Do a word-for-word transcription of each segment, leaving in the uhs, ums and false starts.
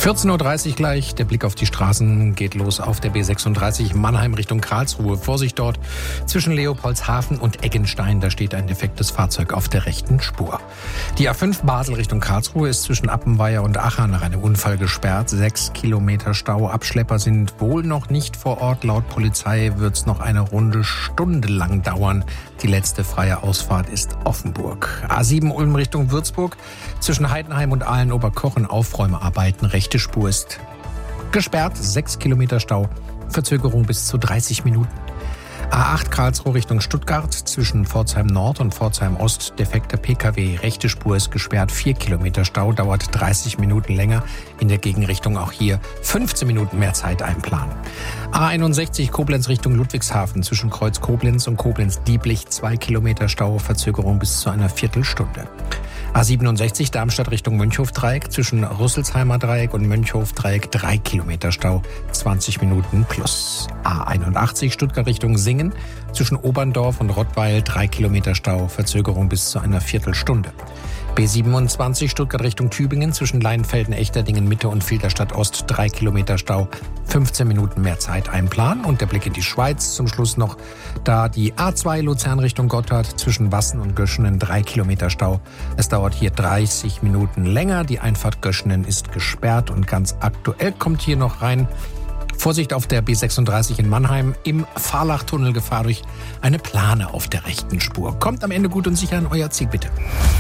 vierzehn Uhr dreißig gleich, der Blick auf die Straßen geht los auf der B sechsunddreißig Mannheim Richtung Karlsruhe. Vorsicht dort zwischen Leopoldshafen und Eggenstein, da steht ein defektes Fahrzeug auf der rechten Spur. Die A fünf Basel Richtung Karlsruhe ist zwischen Appenweier und Aachen nach einem Unfall gesperrt. Sechs Kilometer Stau, Abschlepper sind wohl noch nicht vor Ort. Laut Polizei wird es noch eine runde Stunde lang dauern. Die letzte freie Ausfahrt ist Offenburg. A sieben Ulm Richtung Würzburg, zwischen Heidenheim und Aalen-Oberkochen Aufräumarbeiten. Rechte Spur ist gesperrt, sechs Kilometer Stau, Verzögerung bis zu dreißig Minuten. A acht Karlsruhe Richtung Stuttgart, zwischen Pforzheim Nord und Pforzheim Ost, defekter P K W. Rechte Spur ist gesperrt, vier Kilometer Stau, dauert dreißig Minuten länger. In der Gegenrichtung auch hier fünfzehn Minuten mehr Zeit einplanen. A einundsechzig Koblenz Richtung Ludwigshafen, zwischen Kreuz Koblenz und Koblenz-Dieblich, zwei Kilometer Stau, Verzögerung bis zu einer Viertelstunde. A siebenundsechzig Darmstadt Richtung Mönchhof-Dreieck, zwischen Rüsselsheimer Dreieck und Mönchhof-Dreieck, drei Kilometer Stau, zwanzig Minuten plus. A einundachtzig Stuttgart Richtung Singen, zwischen Oberndorf und Rottweil, drei Kilometer Stau, Verzögerung bis zu einer Viertelstunde. B siebenundzwanzig Stuttgart Richtung Tübingen, zwischen Leinfelden, Echterdingen, Mitte und Filderstadt Ost, drei Kilometer Stau, fünfzehn Minuten mehr Zeit einplanen. Und der Blick in die Schweiz zum Schluss noch, da die A zwei Luzern Richtung Gotthard, zwischen Wassen und Göschenen, drei Kilometer Stau. Es dauert hier dreißig Minuten länger. Die Einfahrt Göschenen ist gesperrt und ganz aktuell kommt hier noch rein: Vorsicht auf der B sechsunddreißig in Mannheim, im Fahrlachtunnel Gefahr durch eine Plane auf der rechten Spur. Kommt am Ende gut und sicher an euer Ziel, bitte.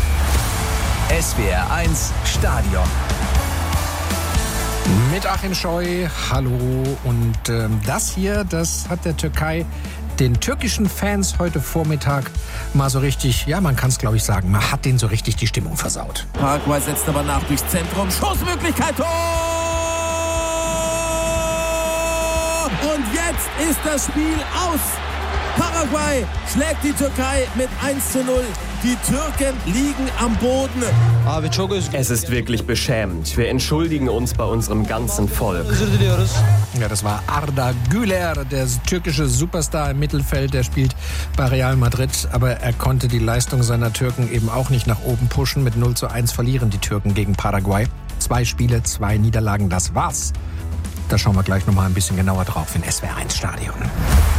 S W R eins Stadion. Mit Achim Scheu, hallo. Und äh, das hier, das hat der Türkei den türkischen Fans heute Vormittag mal so richtig, ja, man kann es glaube ich sagen, man hat denen so richtig die Stimmung versaut. Paraguay setzt aber nach durchs Zentrum. Schussmöglichkeit, Tor! Und jetzt ist das Spiel aus. Paraguay schlägt die Türkei mit eins zu null. Die Türken liegen am Boden. Es ist wirklich beschämend. Wir entschuldigen uns bei unserem ganzen Volk. Ja, das war Arda Güler, der türkische Superstar im Mittelfeld. Der spielt bei Real Madrid, aber er konnte die Leistung seiner Türken eben auch nicht nach oben pushen. Mit null zu eins verlieren die Türken gegen Paraguay. Zwei Spiele, zwei Niederlagen, das war's. Da schauen wir gleich noch mal ein bisschen genauer drauf in S W R eins Stadion.